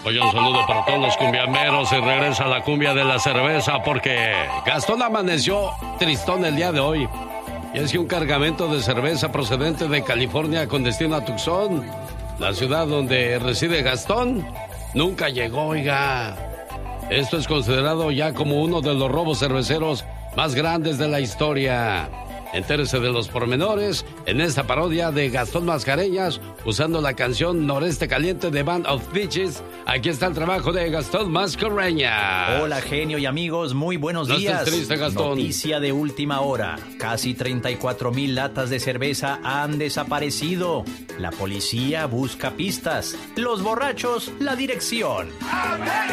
Oye, un saludo para todos los cumbiameros y regresa la cumbia de la cerveza porque Gastón amaneció tristón el día de hoy. Y es que un cargamento de cerveza procedente de California con destino a Tucson, la ciudad donde reside Gastón, nunca llegó, oiga. Esto es considerado ya como uno de los robos cerveceros más grandes de la historia. Entérese de los pormenores en esta parodia de Gastón Mascareñas usando la canción Noreste Caliente de Band of Bitches. Aquí está el trabajo de Gastón Mascareñas. Hola, genio y amigos, muy buenos días. No estés triste, Gastón. Noticia de última hora. Casi 34,000 latas de cerveza han desaparecido. La policía busca pistas. Los borrachos, la dirección.